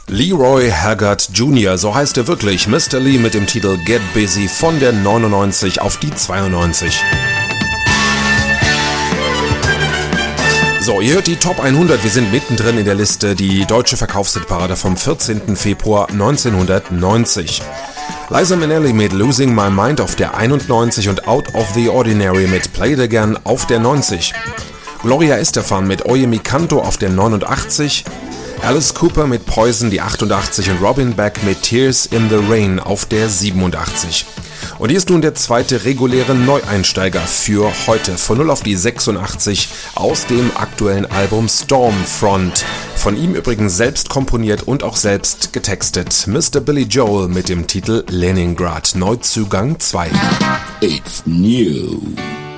Leroy Haggard Jr., so heißt er wirklich, Mr. Lee mit dem Titel Get Busy von der 99 auf die 92. So, ihr hört die Top 100, wir sind mittendrin in der Liste, die deutsche Verkaufshitparade vom 14. Februar 1990. Liza Minnelli mit Losing My Mind auf der 91 und Out of the Ordinary mit Play It Again auf der 90. Gloria Estefan mit Oye Mi Canto auf der 89. Alice Cooper mit Poison die 88 und Robin Beck mit Tears in the Rain auf der 87. Und hier ist nun der zweite reguläre Neueinsteiger für heute von 0 auf die 86 aus dem aktuellen Album Stormfront. Von ihm übrigens selbst komponiert und auch selbst getextet. Mr. Billy Joel mit dem Titel Leningrad, Neuzugang 2. It's new.